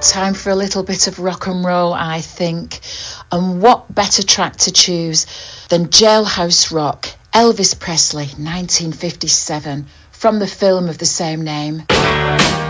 Time for a little bit of rock and roll, I think. And what better track to choose than Jailhouse Rock, Elvis Presley, 1957, from the film of the same name.